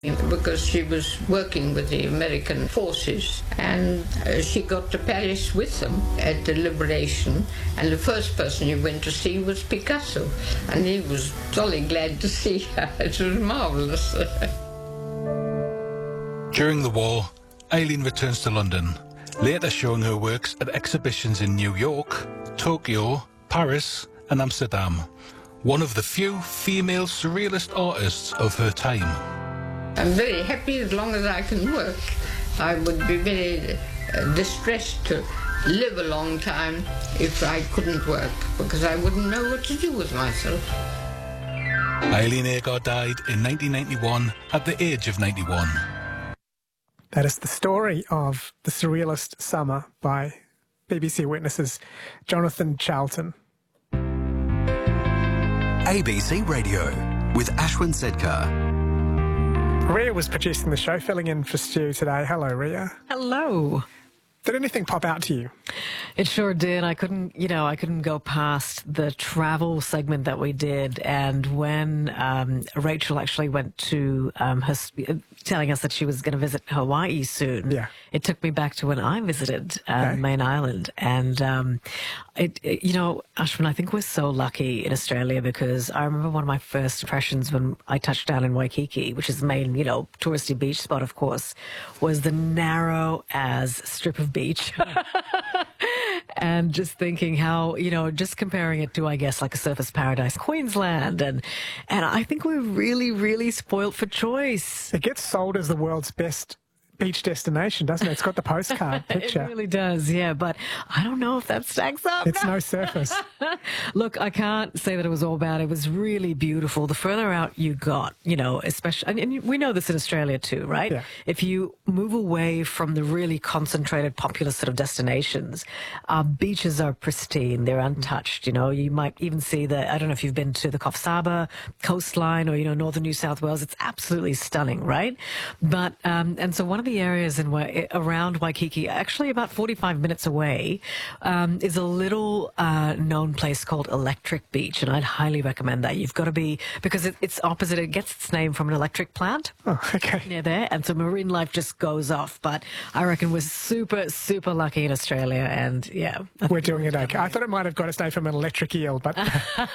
because she was working with the American forces, and she got to Paris with them at the Liberation, and the first person he went to see was Picasso, and he was jolly glad to see her. It was marvellous. During the war, Eileen returns to London, later showing her works at exhibitions in New York, Tokyo, Paris and Amsterdam, one of the few female surrealist artists of her time. I'm very happy as long as I can work. I would be very distressed to live a long time if I couldn't work, because I wouldn't know what to do with myself. Eileen Agar died in 1991 at the age of 91. That is the story of The Surrealist Summer by BBC Witnesses Jonathan Charlton. ABC Radio with Ashwin Sedkar. Ria was producing the show, filling in for Stu today. Hello, Ria. Hello. Did anything pop out to you? It sure did. I couldn't go past the travel segment that we did, and when Rachel actually went to telling us that she was going to visit Hawaii soon. Yeah. It took me back to when I visited Main Island, and Ashwin, I think we're so lucky in Australia, because I remember one of my first impressions when I touched down in Waikiki, which is the main, touristy beach spot, of course, was the narrow as strip of beach. And just thinking how, just comparing it to, I guess, like a surfers paradise, Queensland. And I think we're really, really spoilt for choice. It gets sold as the world's best beach destination, doesn't it? It's got the postcard picture. It really does, yeah. But I don't know if that stacks up. It's no surface. Look, I can't say that it was all bad. It was really beautiful. The further out you got, especially, and we know this in Australia too, right? Yeah. If you move away from the really concentrated, popular sort of destinations, our beaches are pristine. They're untouched. You might even see I don't know if you've been to the Coffs Harbour coastline or, northern New South Wales. It's absolutely stunning, right? But, and so one of the areas around Waikiki, actually about 45 minutes away, is a little known place called Electric Beach, and I'd highly recommend that. You've got to be, because it's opposite, it gets its name from an electric plant. Oh, okay. Near there, and so marine life just goes off. But I reckon we're super, super lucky in Australia, and yeah. We're doing it okay. I thought it might have got its name from an electric eel, but